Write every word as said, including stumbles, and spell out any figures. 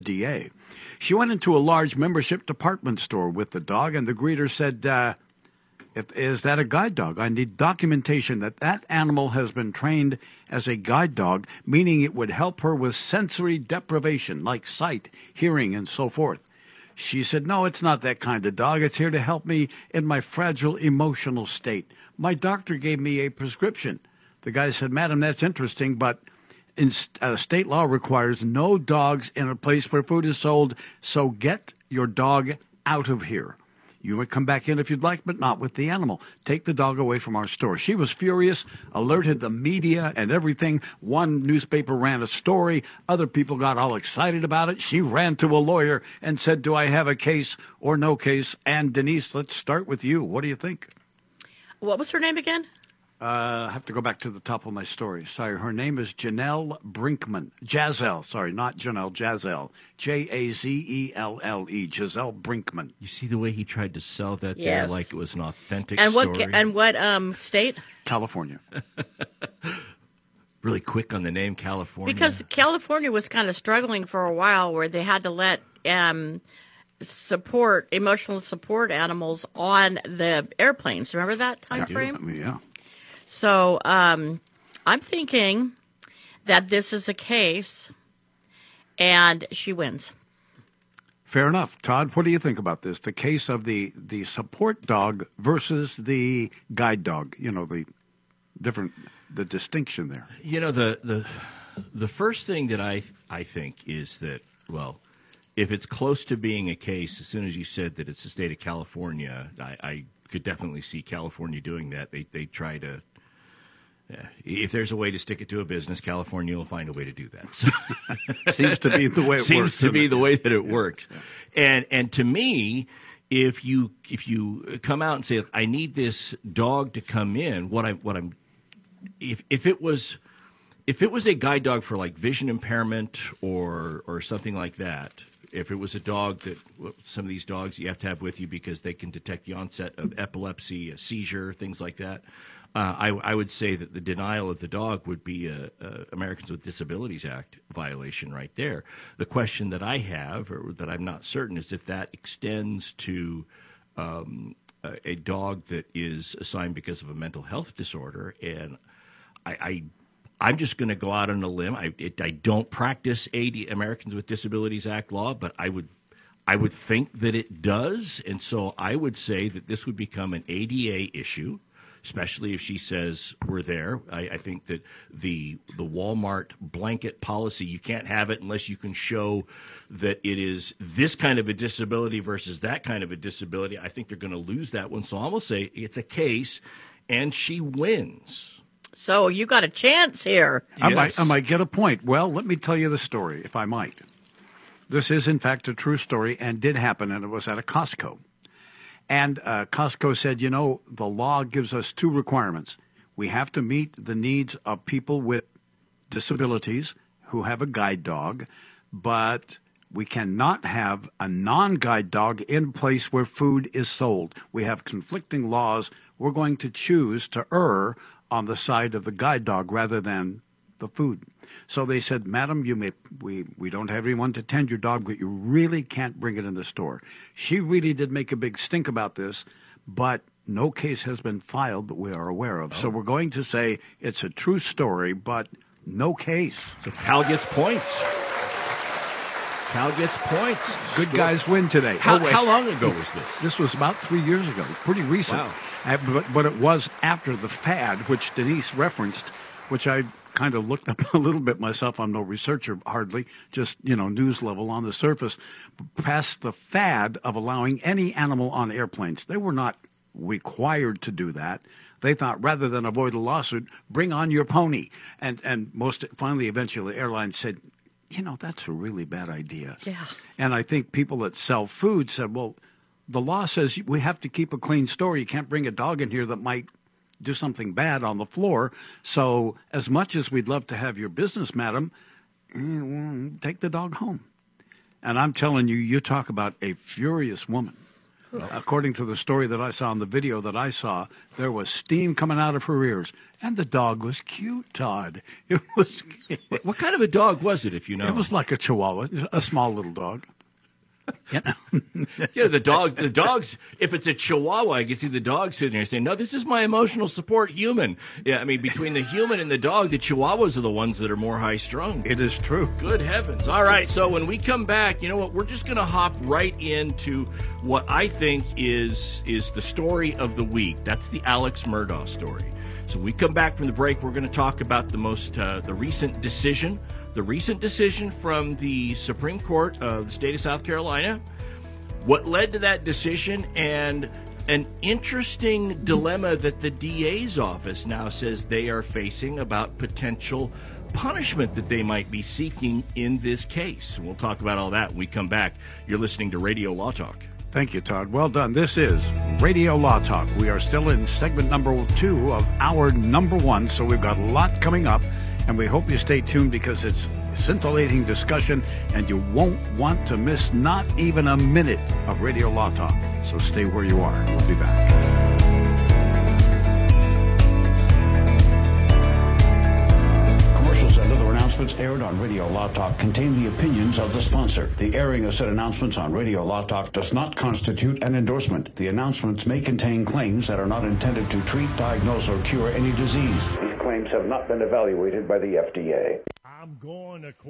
D A. She went into a large membership department store with the dog, and the greeter said, uh, if, is that a guide dog? I need documentation that that animal has been trained as a guide dog, meaning it would help her with sensory deprivation, like sight, hearing, and so forth. She said, no, it's not that kind of dog. It's here to help me in my fragile emotional state. My doctor gave me a prescription. The guy said, madam, that's interesting, but in, uh, state law requires no dogs in a place where food is sold, so get your dog out of here. You may come back in if you'd like, but not with the animal. Take the dog away from our store. She was furious, alerted the media and everything. One newspaper ran a story. Other people got all excited about it. She ran to a lawyer and said, do I have a case or no case? And Denise, let's start with you. What do you think? What was her name again? Uh, I have to go back to the top of my story. Sorry, her name is Janelle Brinkman. Jazelle, sorry, not Janelle, Jazelle. J A Z E L L E, Giselle Brinkman. You see the way he tried to sell that Yes. there like it was an authentic And what story? and what um state? California. Really quick on the name, California. Because California was kind of struggling for a while where they had to let um support emotional support animals on the airplanes. Remember that time I do. frame? I mean, yeah. So um, I'm thinking that this is a case, and she wins. Fair enough. Todd, what do you think about this? The case of the, the support dog versus the guide dog, you know, the different, the distinction there. You know, the the the first thing that I I think is that, well, if it's close to being a case, as soon as you said that it's the state of California, I, I could definitely see California doing that. They they try to. Yeah. If there's a way to stick it to a business, California will find a way to do that. So, Seems to be the way it seems works. to be doesn't the it? way that it Yeah. works. Yeah. And and to me, if you if you come out and say I need this dog to come in, what I what I'm if if it was if it was a guide dog for like vision impairment or or something like that. If it was a dog that some of these dogs you have to have with you because they can detect the onset of epilepsy, a seizure, things like that, uh, I, I would say that the denial of the dog would be a, a Americans with Disabilities Act violation right there. The question that I have, or that I'm not certain, is if that extends to um, a, a dog that is assigned because of a mental health disorder, and I. I I'm just going to go out on a limb. I, it, I don't practice A D, Americans with Disabilities Act law, but I would, I would think that it does, and so I would say that this would become an A D A issue, especially if she says we're there. I, I think that the the Walmart blanket policy, you can't have it unless you can show that it is this kind of a disability versus that kind of a disability. I think they're going to lose that one, so I'm going to say it's a case, and she wins. So you got a chance here. I, Yes. might, I might get a point. Well, let me tell you the story, if I might. This is, in fact, a true story and did happen, and it was at a Costco. And uh, Costco said, you know, the law gives us two requirements. We have to meet the needs of people with disabilities who have a guide dog, but we cannot have a non-guide dog in place where food is sold. We have conflicting laws. We're going to choose to err on the side of the guide dog rather than the food. So they said, madam, you may, we, we don't have anyone to tend your dog, but you really can't bring it in the store. She really did make a big stink about this, but no case has been filed that we are aware of. Oh. So we're going to say it's a true story, but no case. So Cal gets points. Cal gets points. Good guys win today. How, oh, wait. how long ago was this? This was about three years ago. Pretty recent. Wow. Uh, but, but it was after the fad, which Denise referenced, which I kind of looked up a little bit myself. I'm no researcher, hardly, just, you know, news level on the surface. Past the fad of allowing any animal on airplanes. They were not required to do that. They thought rather than avoid a lawsuit, bring on your pony. And, and most finally, eventually, the airline said, you know, that's a really bad idea. Yeah. And I think people that sell food said, well, the law says we have to keep a clean store. You can't bring a dog in here that might do something bad on the floor. So as much as we'd love to have your business, madam, take the dog home. And I'm telling you, you talk about a furious woman According to the story that I saw in the video that I saw, there was steam coming out of her ears, and the dog was cute, Todd. It was. What, what kind of a dog was it, if you know? It was like a Chihuahua, a small little dog. Yeah, the dog. The dogs. If it's a Chihuahua, I can see the dog sitting there saying, "No, this is my emotional support human." Yeah, I mean, between the human and the dog, the Chihuahuas are the ones that are more high strung. It is true. Good heavens! All right, so when we come back, you know what? We're just going to hop right into what I think is is the story of the week. That's the Alex Murdaugh story. So when we come back from the break, we're going to talk about the most uh, the recent decision. The recent decision from the Supreme Court of the state of South Carolina, what led to that decision, and an interesting dilemma that the D A's office now says they are facing about potential punishment that they might be seeking in this case. We'll talk about all that when we come back. You're listening to Radio Law Talk. Thank you, Todd. Well done. This is Radio Law Talk. We are still in segment number two of hour number one, so we've got a lot coming up. And we hope you stay tuned because it's scintillating discussion and you won't want to miss not even a minute of Radio Law Talk. So stay where you are. We'll be back. Commercials and other announcements aired on Radio Law Talk contain the opinions of the sponsor. The airing of said announcements on Radio Law Talk does not constitute an endorsement. The announcements may contain claims that are not intended to treat, diagnose, or cure any disease. These claims have not been evaluated by the F D A. I'm going to